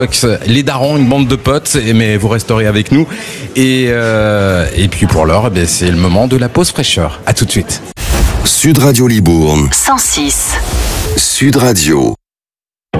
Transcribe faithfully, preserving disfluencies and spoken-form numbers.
Les darons, une bande de potes, mais vous resterez avec nous. Et, euh, et puis pour l'heure, eh c'est le moment de la pause fraîcheur. À tout de suite. Sud Radio Libourne. cent six. Sud Radio.